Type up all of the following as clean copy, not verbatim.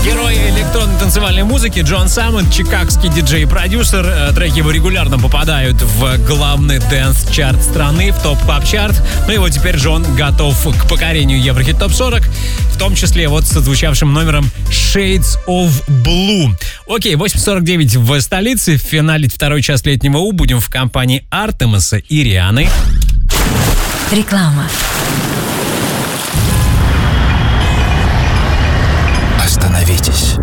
Герой электронной танцевальной музыки Джон Саммон, чикагский диджей и продюсер. Треки его регулярно попадают в главный дэнс-чарт страны, в топ-клаб-чарт. Ну и вот теперь Джон готов к покорению Еврохит ТОП-40, в том числе вот с отзвучавшим номером Shades of Blue. Окей, 8:49 в столице. В финале второй час летнего У будем в компании Артемиса и Рианы. Реклама. Остановитесь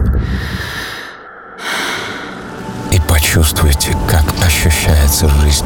и почувствуйте, как ощущается жизнь.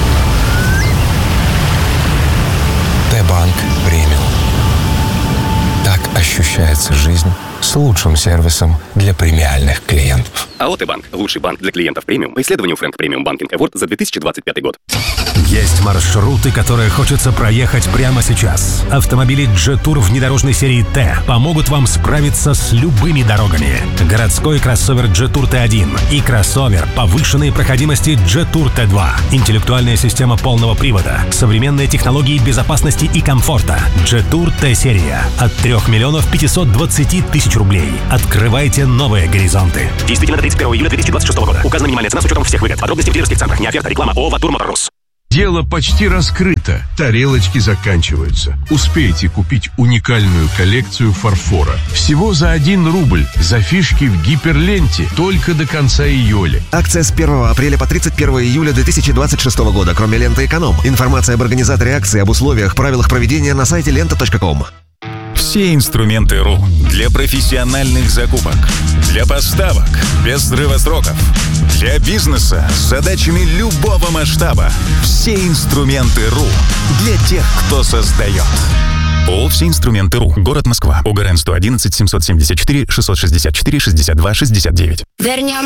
Т-банк премиум. Так ощущается жизнь с лучшим сервисом для премиальных клиентов. АО «Т-банк» – лучший банк для клиентов премиум по исследованию Frank Premium Banking Award за 2025 год. Есть маршруты, которые хочется проехать прямо сейчас. Автомобили Jetour внедорожной серии Т помогут вам справиться с любыми дорогами. Городской кроссовер Jetour T1 и кроссовер повышенной проходимости Jetour T2. Интеллектуальная система полного привода, современные технологии безопасности и комфорта. Jetour T-серия от 3 520 000 рублей. Открывайте новые горизонты. Действительно до 31 июля 2026 года. Указана минимальная цена с учетом всех выгод. Подробности в дилерских центрах. Не оферта. Реклама ООО «Ватур Моторс». Дело почти раскрыто. Тарелочки заканчиваются. Успейте купить уникальную коллекцию фарфора. Всего за 1 рубль. За фишки в гиперленте. Только до конца июля. Акция с 1 апреля по 31 июля 2026 года. Кроме ленты «Эконом». Информация об организаторе акции, об условиях, правилах проведения на сайте lenta.com. Все инструменты РУ для профессиональных закупок, для поставок без срыва сроков, для бизнеса с задачами любого масштаба. Все инструменты РУ для тех, кто создает. ООО «Все инструменты РУ». Город Москва. ОГРН 111 774 664 62 69. Вернем